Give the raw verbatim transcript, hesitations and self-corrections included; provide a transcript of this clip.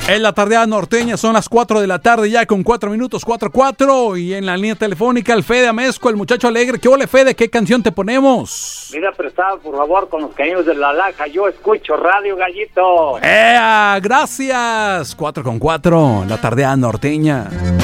En la tardeada norteña son las cuatro de la tarde ya con cuatro minutos, cuatro cuatro. Y en la línea telefónica el Fede Amezco, el muchacho alegre. ¿Qué ole, Fede? ¿Qué canción te ponemos? Mira, prestado, por favor, con los cañones de la Laja. Yo escucho Radio Gallito. ¡Ea! Gracias. cuatro con cuatro, la tardeada norteña.